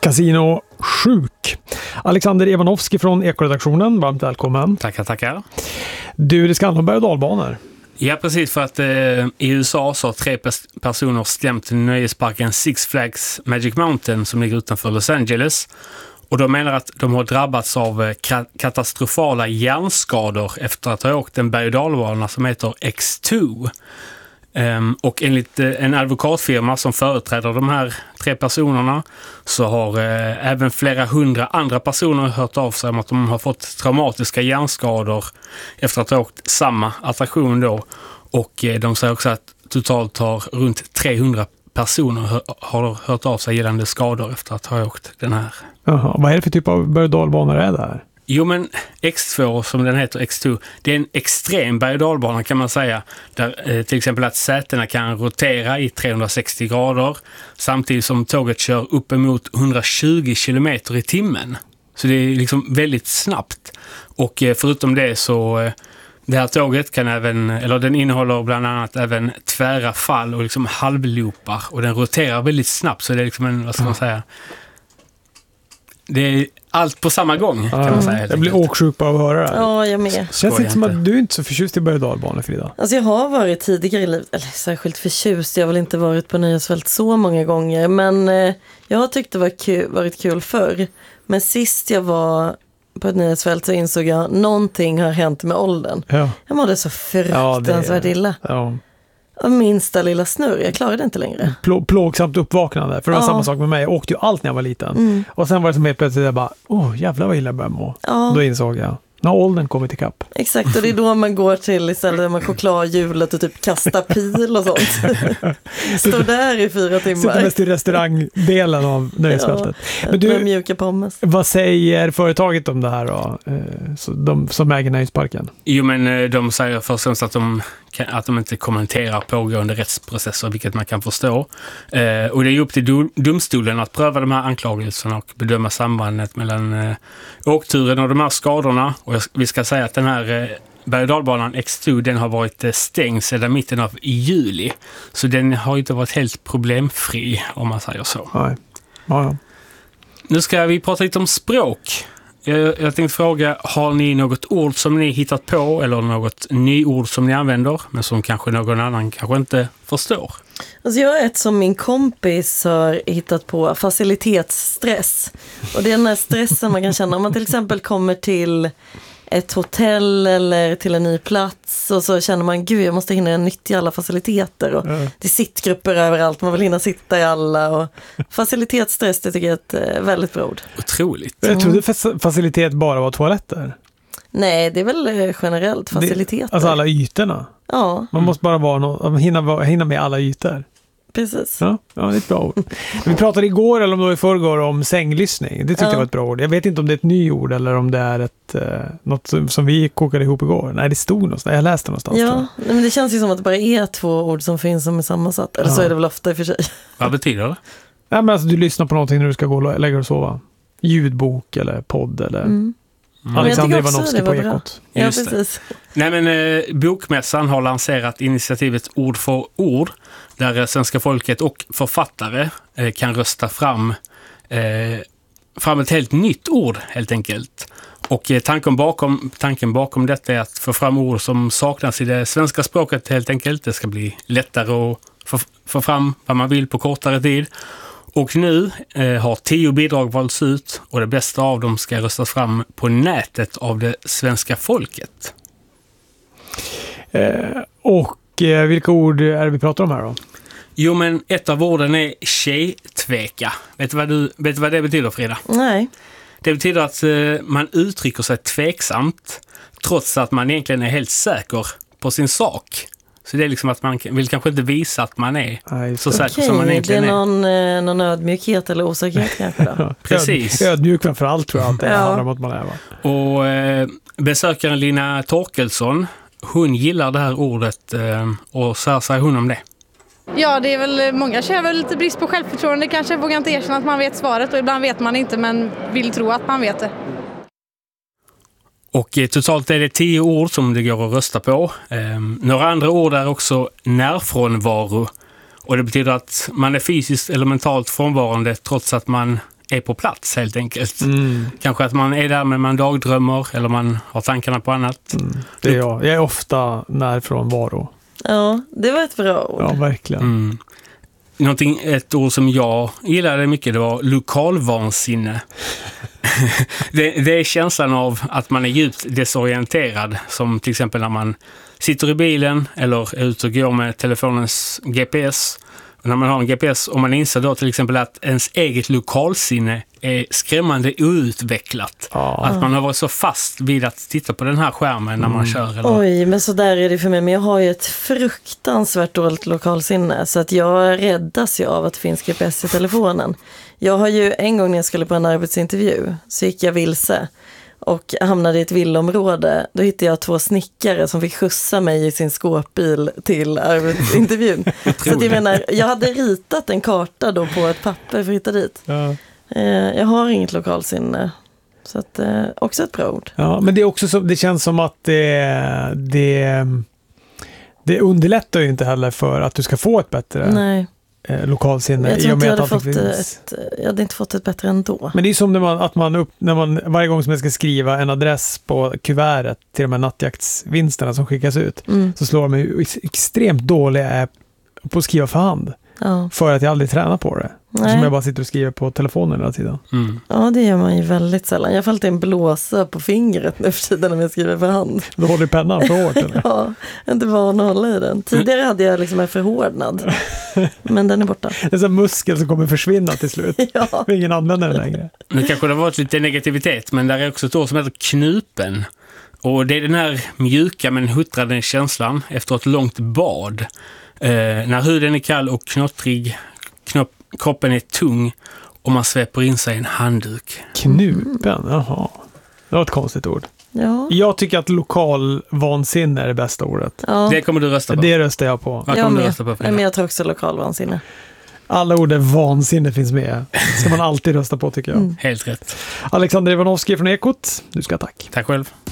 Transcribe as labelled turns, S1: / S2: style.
S1: Casino sjuk. Alexander Ivanovski från Ekoredaktionen, varmt välkommen.
S2: Tackar.
S1: Du, det ska handla om berg- och dalbanor.
S2: Ja, precis, för att i USA så har 3 personer stämt nöjesparken Six Flags Magic Mountain som ligger utanför Los Angeles. Och de menar att de har drabbats av katastrofala hjärnskador efter att ha åkt en berg- och dalbana som heter X2. Och enligt en advokatfirma som företräder de här 3 personerna så har även flera hundra andra personer hört av sig om att de har fått traumatiska hjärnskador efter att ha åkt samma attraktion då. Och de säger också att totalt har runt 300 personer har hört av sig gällande skador efter att ha åkt den här.
S1: Jaha, vad är det för typ av berg- och dalbanor är det här?
S2: Jo, men X2, som den heter, X2, det är en extrem berg- och dalbana kan man säga. Där till exempel att sätena kan rotera i 360 grader samtidigt som tåget kör uppemot 120 kilometer i timmen. Så det är liksom väldigt snabbt. Och förutom det så det här tåget kan även, eller den innehåller bland annat även tvära fall och liksom halvloopar. Och den roterar väldigt snabbt, så det är liksom en, vad ska man säga, det är allt på samma gång kan man säga.
S1: Jag blir åksjuk av att höra det här.
S3: Ja, jag med.
S1: Känns inte som att du är inte så förtjust i berg- och dalbanor, Frida.
S3: Alltså jag har varit tidigare i livet, eller särskilt förtjust. Jag har väl inte varit på nöjesfält så många gånger. Men jag har tyckt det varit kul förr. Men sist jag var på ett nöjesfält så insåg jag att någonting har hänt med åldern.
S1: Ja.
S3: Jag mådde så fruktansvärt illa.
S1: Ja.
S3: Och minsta lilla snurr, jag klarade inte längre.
S1: Plågsamt uppvaknande. För det var samma sak med mig. Jag åkte ju allt när jag var liten. Och sen var det som helt plötsligt jag bara, jävlar vad illa jag började må.
S3: Ja.
S1: Då insåg jag, när åldern kommit ikapp.
S3: Exakt, och det är då man går till istället med chokladhjulet och typ kasta pil och sånt. Står där i 4 timmar.
S1: Sitter mest i restaurangdelen av nöjesfältet. Men
S3: Med mjuka pommes.
S1: vad säger företaget om det här då? De som äger nöjesparken?
S2: Jo, men de säger först och främst att de inte kommenterar pågående rättsprocesser, vilket man kan förstå. Och det är upp till domstolen att pröva de här anklagelserna och bedöma sambandet mellan åkturen och de här skadorna. Och vi ska säga att den här berg- och dalbanan X2, den har varit stängd sedan mitten av juli. Så den har inte varit helt problemfri, om man säger så.
S1: Nej. Ja.
S2: Nu ska vi prata lite om språk. Jag tänkte fråga, har ni något ord som ni hittat på eller något nyord som ni använder men som kanske någon annan kanske inte förstår?
S3: Alltså jag har ett som min kompis har hittat på, facilitetsstress. Och det är den här stressen man kan känna om man till exempel kommer till ett hotell eller till en ny plats och så känner man, gud jag måste hinna nyttja alla faciliteter och det är sittgrupper överallt, man vill hinna sitta i alla och facilitetsstress, det tycker jag är ett väldigt bra ord.
S2: Otroligt.
S1: Jag trodde facilitet bara var toaletter.
S3: Nej, det är väl generellt faciliteter.
S1: Alltså alla ytorna.
S3: Ja.
S1: Man måste bara hinna med alla ytor.
S3: Precis.
S1: Ja, det är ett bra ord. Vi pratade igår eller om det var i förrgår om sänglyssning. Det tyckte jag var ett bra ord. Jag vet inte om det är ett nyord eller om det är något som vi kokade ihop igår. Nej, det stod någonstans. Jag läste någonstans.
S3: Ja, men det känns ju som att det bara är 2 ord som finns som är sammansatt. Eller så är det väl ofta i och för sig.
S2: Vad betyder det?
S1: Nej, men alltså, du lyssnar på någonting när du ska gå och lägga dig och sova. Ljudbok eller podd eller... Alexander Ivanovski på Ekot.
S3: Ja, precis.
S2: Nej, men Bokmässan har lanserat initiativet Ord för ord där svenska folket och författare kan rösta fram ett helt nytt ord helt enkelt. Och tanken bakom detta är att få fram ord som saknas i det svenska språket helt enkelt. Det ska bli lättare att få fram vad man vill på kortare tid. Och nu har 10 bidrag valts ut och det bästa av dem ska röstas fram på nätet av det svenska folket.
S1: Vilka ord är det vi pratar om här då?
S2: Jo, men ett av orden är tjejtveka. Vet du vad det betyder, Frida?
S3: Nej.
S2: Det betyder att man uttrycker sig tveksamt trots att man egentligen är helt säker på sin sak. Så det är liksom att man vill kanske inte visa att man är så säker som man egentligen är.
S3: Det är någon ödmjukhet eller osäkerhet kanske då.
S2: Precis.
S1: Ödmjuk framför allt tror jag att det handlar om att man är. Va?
S2: Och besökaren Lina Torkelsson, hon gillar det här ordet och så här säger hon om det.
S4: Ja, det är väl många känner väl lite brist på självförtroende, kanske vågar inte erkänna att man vet svaret och ibland vet man inte men vill tro att man vet det.
S2: Och totalt är det 10 ord som det går att rösta på. Några andra ord är också närfrånvaro. Och det betyder att man är fysiskt eller mentalt frånvarande trots att man är på plats helt enkelt. Kanske att man är där men man dagdrömmer eller man har tankarna på annat.
S1: Det är jag. Jag är ofta närfrånvaro.
S3: Ja, det var ett bra ord.
S1: Ja, verkligen.
S2: Ett ord som jag gillade mycket, det var lokalvansinne. det är känslan av att man är djupt desorienterad, som till exempel när man sitter i bilen eller är ute och går med telefonens GPS. Och när man har en GPS och man inser då till exempel att ens eget lokalsinne är skrämmande outvecklat. Att man har varit så fast vid att titta på den här skärmen när man kör. Eller...
S3: Oj, men så där är det för mig. Men jag har ju ett fruktansvärt dåligt lokalsinne. Så att jag räddas ju av att det finns GPS i telefonen. Jag har ju en gång när jag skulle på en arbetsintervju så gick jag vilse. Och hamnade i ett villområde. Då hittade jag 2 snickare som fick skjutsa mig i sin skåpbil till arbetsintervjun. Så att jag menar, jag hade ritat en karta då på ett papper för att hitta dit. Ja. Jag har inget lokalsinne. Så att, också ett bra ord.
S1: Ja, men det är också så, det känns som att det underlättar ju inte heller för att du ska få ett bättre lokalsinne.
S3: Jag tror inte jag hade inte fått ett bättre ändå.
S1: Men det är som när man varje gång som jag ska skriva en adress på kuvertet till de här nattjaktsvinsterna som skickas ut, så slår de mig extremt dåliga på att skriva för hand. Ja. För att jag aldrig tränar på det. Som jag bara sitter och skriver på telefonen hela tiden.
S3: Ja, det gör man ju väldigt sällan. Jag har alltid en blåsa på fingret nu för tiden när jag skriver för hand.
S1: Du håller pennan för hårt, eller?
S3: Ja, jag är inte van att hålla i den. Tidigare hade jag liksom en förhårdnad. Men den är borta.
S1: Det är en sån muskel som kommer försvinna till slut. Ja. Ingen använder den längre.
S2: Nu kanske det har varit lite negativitet, men där är också ett ord som heter knupen. Och det är den här mjuka men huttrande känslan efter ett långt bad. När huden är kall och knottrig, kroppen är tung och man sveper in sig i en handduk.
S1: Knupen, jaha. Det var ett konstigt ord. Ja. Jag tycker att lokal vansinne är det bästa ordet.
S2: Ja. Det kommer du rösta på.
S1: Det röstar jag på.
S2: Vad kommer du rösta på?
S3: Men jag tror också lokal vansinne.
S1: Alla ord är vansinne finns med. Ska man alltid rösta på, tycker jag.
S2: Helt rätt.
S1: Alexander Ivanovski från Ekot, du ska tack.
S2: Tack själv.